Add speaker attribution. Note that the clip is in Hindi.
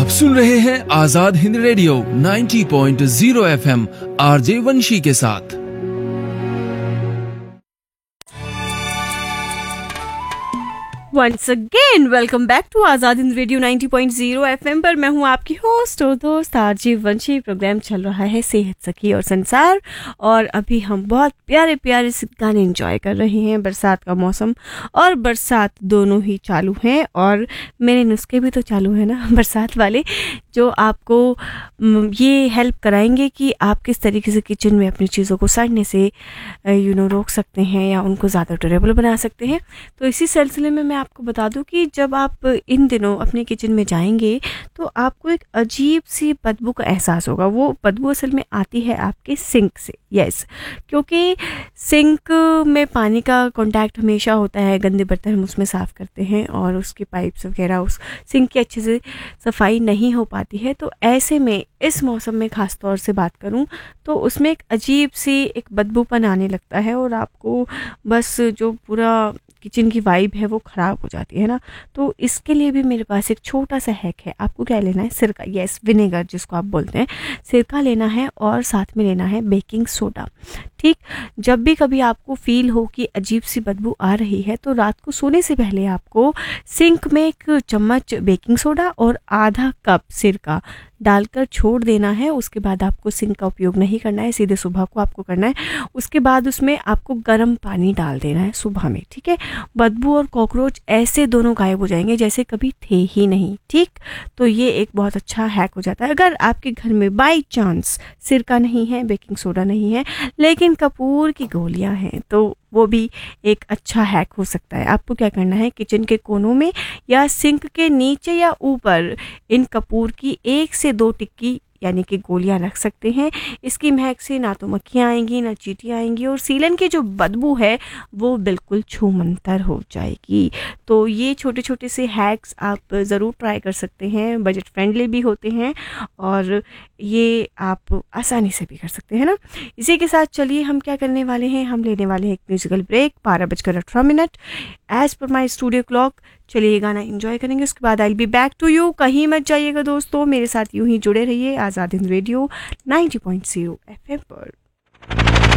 Speaker 1: सुन रहे हैं Azad Hind radio 90.0 FM RJ वंशी के साथ।
Speaker 2: Once again, welcome back to Azad Hind radio 90.0 FM पर मैं हूँ आपकी होस्ट और दोस्त आरजे वंशी। प्रोग्राम चल रहा है सेहत सखी और संसार, और अभी हम बहुत प्यारे प्यारे से गाने एंजॉय कर रहे हैं। बरसात का मौसम और बरसात दोनों ही चालू हैं, और मेरे नुस्खे भी तो चालू हैं ना बरसात वाले, जो आपको ये हेल्प कराएंगे कि आप किस तरीके से किचन में अपनी चीज़ों को सड़ने से रोक सकते हैं या उनको ज़्यादा ड्यूरेबल बना सकते हैं। तो इसी सिलसिले में मैं आपको बता दूं कि जब आप इन दिनों अपने किचन में जाएंगे तो आपको एक अजीब सी बदबू का एहसास होगा। वो बदबू असल में आती है आपके सिंक से। यस, क्योंकि सिंक में पानी का कांटेक्ट हमेशा होता है, गंदे बर्तन हम उसमें साफ़ करते हैं और उसकी पाइप्स वगैरह, उस सिंक की अच्छे से सफाई नहीं हो पाती है। तो ऐसे में इस मौसम में ख़ास तौर से बात करूं तो उसमें एक अजीब सी एक बदबूपन आने लगता है, और आपको बस जो पूरा किचन की वाइब है वो ख़राब हो जाती है ना। तो इसके लिए भी मेरे पास एक छोटा सा हैक है। आपको क्या लेना है? सिरका, यस, विनेगर जिसको आप बोलते हैं। सिरका लेना है और साथ में लेना है बेकिंग सोडा। ठीक, जब भी कभी आपको फील हो कि अजीब सी बदबू आ रही है तो रात को सोने से पहले आपको सिंक में 1 चम्मच बेकिंग सोडा और आधा कप सिरका डालकर छोड़ देना है। उसके बाद आपको सिंक का उपयोग नहीं करना है, सीधे सुबह को आपको करना है। उसके बाद उसमें आपको गर्म पानी डाल देना है सुबह में। ठीक है, बदबू और कॉकरोच ऐसे दोनों गायब हो जाएंगे जैसे कभी थे ही नहीं। ठीक, तो ये एक बहुत अच्छा हैक हो जाता है। अगर आपके घर में बाई चांस सिरका नहीं है, बेकिंग सोडा नहीं है, लेकिन कपूर की गोलियां हैं, तो वो भी एक अच्छा हैक हो सकता है। आपको क्या करना है, किचन के कोनों में या सिंक के नीचे या ऊपर इन कपूर की 1 से 2 टिक्की यानी कि गोलियां रख सकते हैं। इसकी महक से ना तो मक्खियाँ आएंगी ना चींटियाँ आएंगी, और सीलन की जो बदबू है वो बिल्कुल छूमंतर हो जाएगी। तो ये छोटे छोटे से हैक्स आप ज़रूर ट्राई कर सकते हैं, बजट फ्रेंडली भी होते हैं और ये आप आसानी से भी कर सकते हैं ना। इसी के साथ चलिए हम क्या करने वाले हैं, हम लेने वाले हैं एक musical break. 12:18 as per my studio clock. चलिए ये गाना एंजॉय करेंगे, उसके बाद I will be back to you. कहीं मत जाइएगा दोस्तों, मेरे साथ यूं ही जुड़े रहिए आज़ाद हिंद रेडियो 90.0 FM पर।